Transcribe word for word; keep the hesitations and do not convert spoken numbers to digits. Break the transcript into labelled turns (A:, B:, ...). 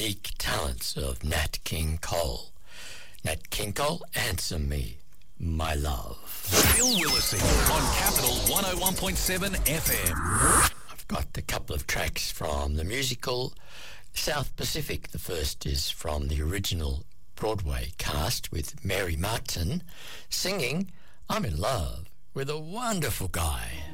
A: unique talents of Nat King Cole. Nat King Cole, Answer Me, My Love.
B: Bill Willison on Capital one oh one point seven F M.
A: I've got a couple of tracks from the musical South Pacific. The first is from the original Broadway cast with Mary Martin singing I'm in Love with a Wonderful Guy.